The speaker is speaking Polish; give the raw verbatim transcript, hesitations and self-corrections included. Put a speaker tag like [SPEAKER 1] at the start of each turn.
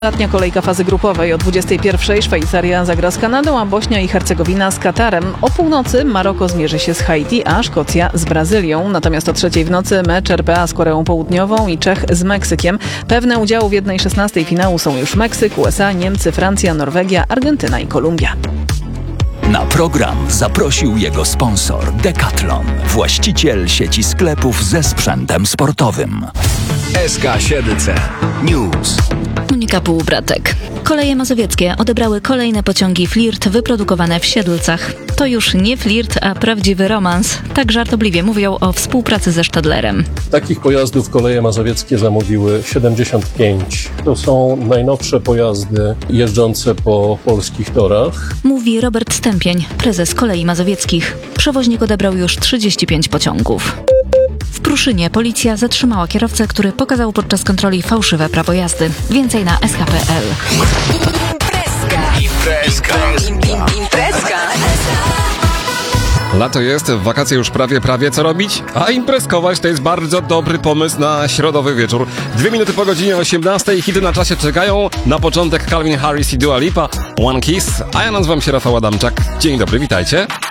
[SPEAKER 1] Ostatnia kolejka fazy grupowej. O dwudziestej pierwszej Szwajcaria zagra z Kanadą, a Bośnia i Hercegowina z Katarem. O północy Maroko zmierzy się z Haiti, a Szkocja z Brazylią. Natomiast o trzeciej w nocy mecz R P A z Koreą Południową i Czech z Meksykiem. Pewne udziału w jednej szesnastej finału są już Meksyk, U S A, Niemcy, Francja, Norwegia, Argentyna i Kolumbia.
[SPEAKER 2] Na program zaprosił jego sponsor Decathlon, właściciel sieci sklepów ze sprzętem sportowym.
[SPEAKER 3] S K Siedlce News.
[SPEAKER 4] Monika Półbratek. Koleje mazowieckie odebrały kolejne pociągi Flirt wyprodukowane w Siedlcach. To już nie flirt, a prawdziwy romans. Tak żartobliwie mówią o współpracy ze Stadlerem.
[SPEAKER 5] Takich pojazdów Koleje Mazowieckie zamówiły siedemdziesiąt pięć. To są najnowsze pojazdy jeżdżące po polskich torach.
[SPEAKER 4] Mówi Robert Stępień, prezes Kolei Mazowieckich. Przewoźnik odebrał już trzydzieści pięć pociągów. W Pruszynie policja zatrzymała kierowcę, który pokazał podczas kontroli fałszywe prawo jazdy. Więcej na s k kropka p l.
[SPEAKER 3] Imprezka.
[SPEAKER 6] Imprezka.
[SPEAKER 7] Lato jest, wakacje już prawie, prawie. Co robić? A imprezkować to jest bardzo dobry pomysł na środowy wieczór. Dwie minuty po godzinie osiemnastej. Hity na czasie czekają. Na początek Calvin Harris i Dua Lipa. One Kiss. A ja nazywam się Rafał Adamczak. Dzień dobry, witajcie.